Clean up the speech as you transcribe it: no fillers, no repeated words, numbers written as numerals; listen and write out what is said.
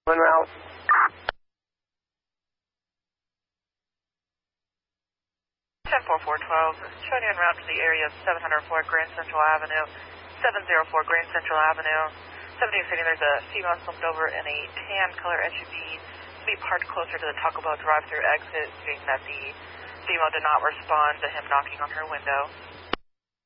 En route. 104412, showing you en route to the area of 704 Grand Central Avenue, 704 Grand Central Avenue. 70 stating there's a female slumped over in a tan color SUV to be parked closer to the Taco Bell drive-through exit, stating that the female did not respond to him knocking on her window.